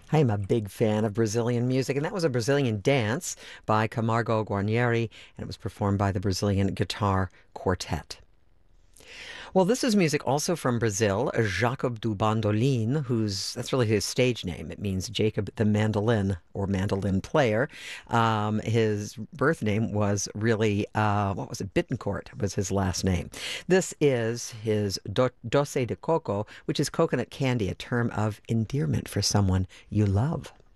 I am a big fan of Brazilian music, and that was a Brazilian dance by Camargo Guarnieri, and it was performed by the Brazilian Guitar Quartet. Well, this is music also from Brazil, Jacob do Bandolim, who's that's really his stage name. It means Jacob the mandolin or mandolin player. His birth name was really, what was it? Bittencourt was his last name. This is his doce de coco, which is coconut candy, a term of endearment for someone you love.